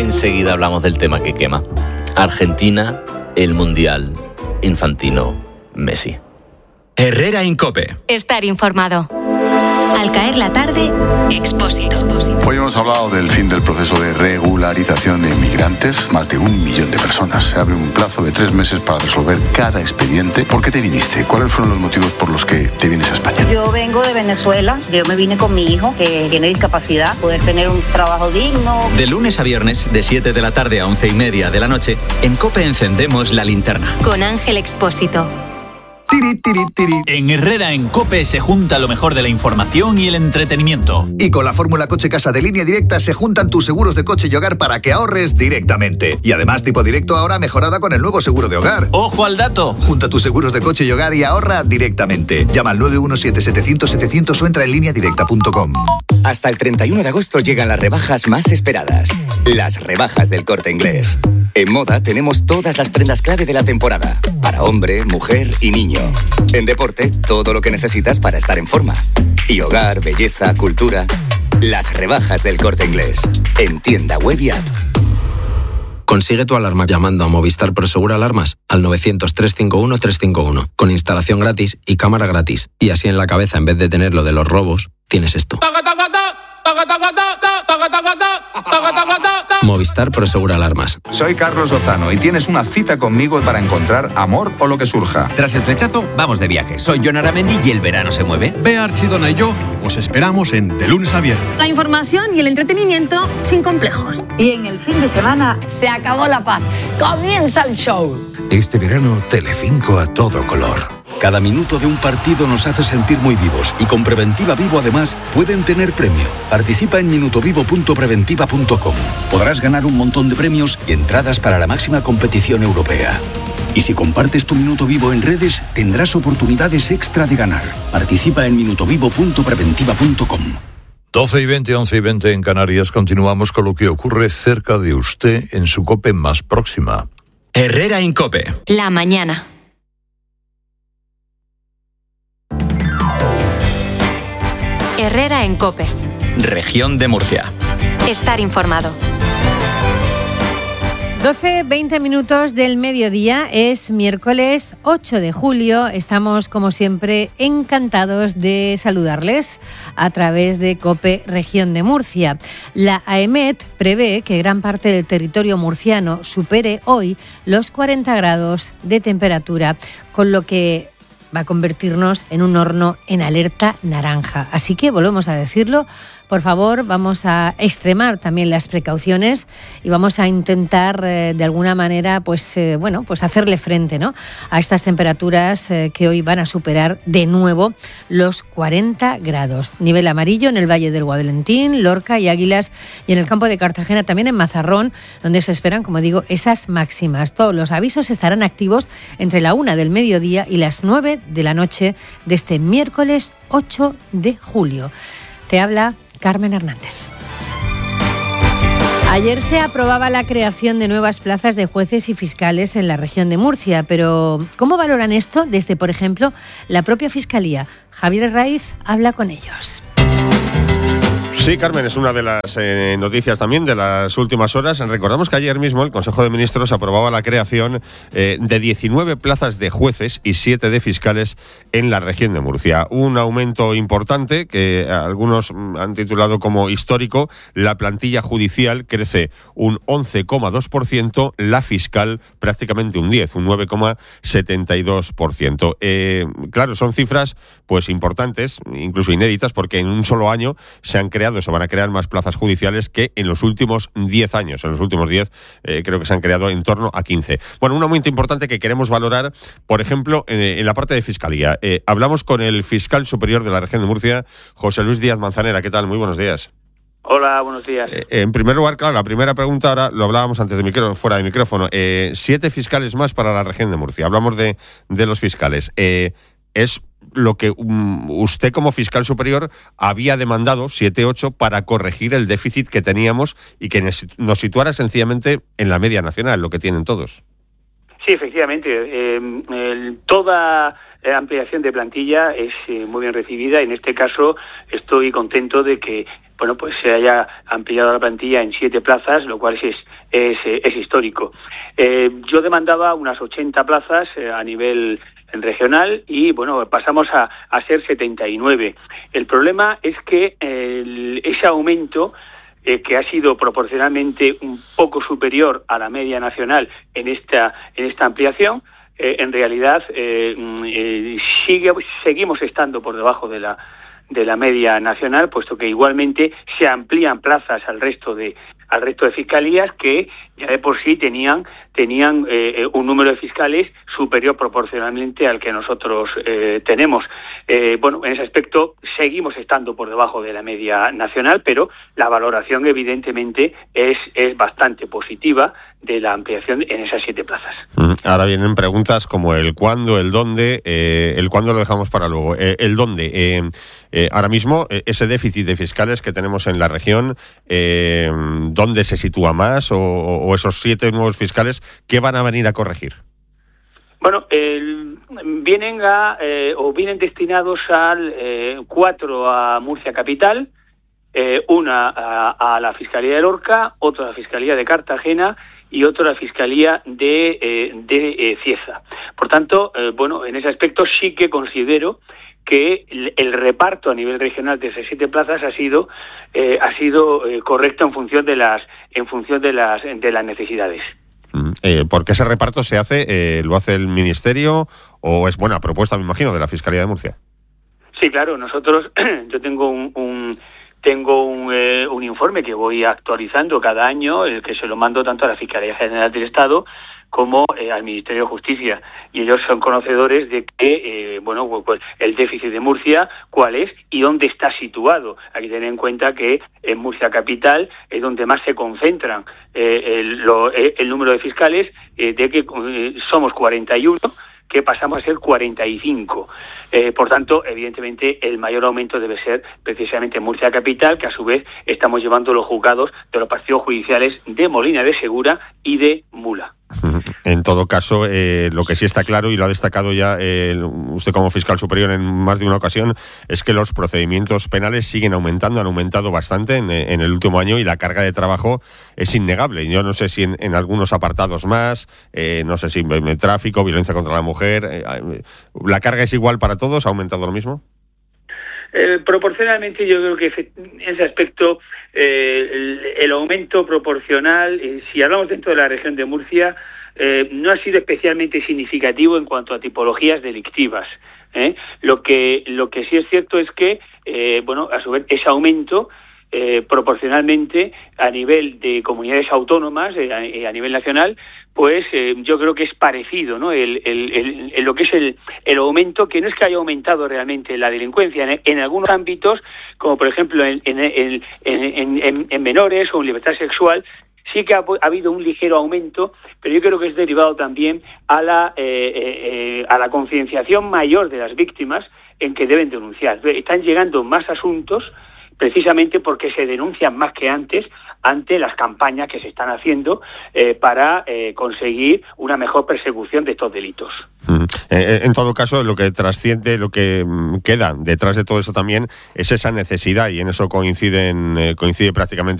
Enseguida hablamos del tema que quema. Argentina, el Mundial, Infantino, Messi. Herrera en COPE. Estar informado. Al caer la tarde, Expósito. Hoy hemos hablado del fin del proceso de regularización de inmigrantes. Más de 1 millón de personas. Se abre un plazo de 3 meses para resolver cada expediente. ¿Por qué te viniste? ¿Cuáles fueron los motivos por los que te vienes a España? Yo vengo de Venezuela. Yo me vine con mi hijo, que tiene discapacidad, poder tener un trabajo digno. De lunes a viernes, de 7 de la tarde a 11:30 de la noche, en COPE encendemos la linterna. Con Ángel Expósito. En Herrera en COPE se junta lo mejor de la información y el entretenimiento. Y con la fórmula Coche Casa de Línea Directa se juntan tus seguros de coche y hogar para que ahorres directamente. Y además tipo directo ahora mejorada con el nuevo seguro de hogar. ¡Ojo al dato! Junta tus seguros de coche y hogar y ahorra directamente. Llama al 917-700-700 o entra en lineadirecta.com. Hasta el 31 de agosto llegan las rebajas más esperadas. Las rebajas del Corte Inglés. En moda tenemos todas las prendas clave de la temporada. Para hombre, mujer y niño. En deporte, todo lo que necesitas para estar en forma. Y hogar, belleza, cultura. Las rebajas del Corte Inglés. En tienda web y app. Consigue tu alarma llamando a Movistar Prosegur Alarmas al 900-351-351. Con instalación gratis y cámara gratis. Y así en la cabeza, en vez de tener lo de los robos, tienes esto. Movistar Prosegur Alarmas. Soy Carlos Lozano y tienes una cita conmigo para encontrar amor o lo que surja. Tras el flechazo, vamos de viaje. Soy Jon Aramendi y el verano se mueve. Bea Archidona y yo os esperamos en De Lunes a Viernes. La información y el entretenimiento sin complejos. Y en el fin de semana se acabó la paz. Comienza el show. Este verano, Telecinco a todo color. Cada minuto de un partido nos hace sentir muy vivos y con Preventiva Vivo además pueden tener premio. Participa en minutovivo.preventiva.com. Podrás ganar un montón de premios y entradas para la máxima competición europea. Y si compartes tu Minuto Vivo en redes, tendrás oportunidades extra de ganar. Participa en minutovivo.preventiva.com. 12:20, 11:20 en Canarias. Continuamos con lo que ocurre cerca de usted en su COPE más próxima. Herrera en COPE. La mañana. Herrera en COPE. Región de Murcia. Estar informado. 12:20 minutos del mediodía, es miércoles 8 de julio. Estamos, como siempre, encantados de saludarles a través de COPE Región de Murcia. La AEMET prevé que gran parte del territorio murciano supere hoy los 40 grados de temperatura, con lo que va a convertirnos en un horno en alerta naranja. Así que volvemos a decirlo. Por favor, vamos a extremar también las precauciones y vamos a intentar de alguna manera pues hacerle frente, ¿no?, a estas temperaturas que hoy van a superar de nuevo los 40 grados. Nivel amarillo en el Valle del Guadalentín, Lorca y Águilas, y en el campo de Cartagena, también en Mazarrón, donde se esperan, como digo, esas máximas. Todos los avisos estarán activos entre la 1 del mediodía y las 9 de la noche de este miércoles 8 de julio. Te habla Carmen Hernández. Ayer se aprobaba la creación de nuevas plazas de jueces y fiscales en la región de Murcia, pero ¿cómo valoran esto desde, por ejemplo, la propia Fiscalía? Javier Herraiz habla con ellos. Sí, Carmen, es una de las noticias también de las últimas horas. Recordamos que ayer mismo el Consejo de Ministros aprobaba la creación de 19 plazas de jueces y 7 de fiscales en la región de Murcia. Un aumento importante que algunos han titulado como histórico. La plantilla judicial crece un 11,2%, la fiscal prácticamente un 10%, un 9,72%. Claro, son cifras pues importantes, incluso inéditas, porque en un solo año se van a crear más plazas judiciales que en los últimos 10 años. En los últimos 10 creo que se han creado en torno a 15. Bueno, un aumento importante que queremos valorar, por ejemplo, en la parte de Fiscalía. Hablamos con el fiscal superior de la región de Murcia, José Luis Díaz Manzanera. ¿Qué tal? Muy buenos días. Hola, buenos días. En primer lugar, claro, la primera pregunta, ahora lo hablábamos antes de fuera de micrófono. 7 fiscales más para la región de Murcia. Hablamos de los fiscales. Es lo que usted como fiscal superior había demandado, 7-8, para corregir el déficit que teníamos y que nos situara sencillamente en la media nacional, lo que tienen todos. Sí, efectivamente. Toda ampliación de plantilla es muy bien recibida. En este caso estoy contento de que bueno, pues se haya ampliado la plantilla en 7 plazas, lo cual es histórico. Yo demandaba unas 80 plazas a nivel regional y, bueno, pasamos a ser 79. El problema es que ese aumento, que ha sido proporcionalmente un poco superior a la media nacional en esta ampliación, en realidad seguimos estando por debajo de la media nacional, puesto que igualmente se amplían plazas al resto de fiscalías que ya de por sí tenían un número de fiscales superior proporcionalmente al que nosotros tenemos. Bueno, en ese aspecto seguimos estando por debajo de la media nacional, pero la valoración evidentemente es bastante positiva de la ampliación en esas 7 plazas. Ahora vienen preguntas como el cuándo, el dónde. El cuándo lo dejamos para luego. El dónde. Ahora mismo, ese déficit de fiscales que tenemos en la región, ¿dónde se sitúa más? O esos 7 nuevos fiscales, ¿qué van a venir a corregir? Bueno, vienen destinados 4 a Murcia Capital, una a la Fiscalía de Lorca, otra a la Fiscalía de Cartagena y otra a la Fiscalía de Cieza. Por tanto, bueno, en ese aspecto sí que considero que el reparto a nivel regional de esas 7 plazas ha sido correcto en función de las necesidades. ¿Por qué ese reparto se hace? ¿Lo hace el Ministerio o es buena propuesta, me imagino, de la Fiscalía de Murcia? Sí, claro. Nosotros, yo tengo un informe que voy actualizando cada año, el que se lo mando tanto a la Fiscalía General del Estado como al Ministerio de Justicia, y ellos son conocedores de que, bueno, pues el déficit de Murcia, cuál es y dónde está situado. Hay que tener en cuenta que en Murcia Capital es donde más se concentran el número de fiscales, de que somos 41, que pasamos a ser 45. Por tanto, evidentemente, el mayor aumento debe ser precisamente en Murcia Capital, que a su vez estamos llevando los juzgados de los partidos judiciales de Molina de Segura y de Mula. En todo caso, lo que sí está claro, y lo ha destacado ya usted como fiscal superior en más de una ocasión, es que los procedimientos penales siguen aumentando, han aumentado bastante en el último año, y la carga de trabajo es innegable. Yo no sé si en algunos apartados más, no sé si tráfico, violencia contra la mujer, ¿la carga es igual para todos? ¿Ha aumentado lo mismo? Proporcionalmente, yo creo que en ese aspecto el aumento proporcional, si hablamos dentro de la región de Murcia, no ha sido especialmente significativo en cuanto a tipologías delictivas. Lo que sí es cierto es que, bueno, a su vez, ese aumento proporcionalmente a nivel de comunidades autónomas, a nivel nacional, pues yo creo que es parecido, ¿no? Lo que es el aumento, que no es que haya aumentado realmente la delincuencia en algunos ámbitos, como por ejemplo en menores o en libertad sexual, sí que ha habido un ligero aumento, pero yo creo que es derivado también a la concienciación mayor de las víctimas en que deben denunciar. Están llegando más asuntos precisamente porque se denuncian más que antes ante las campañas que se están haciendo para conseguir una mejor persecución de estos delitos. En todo caso, lo que trasciende, lo que queda detrás de todo eso también es esa necesidad, y en eso coincide prácticamente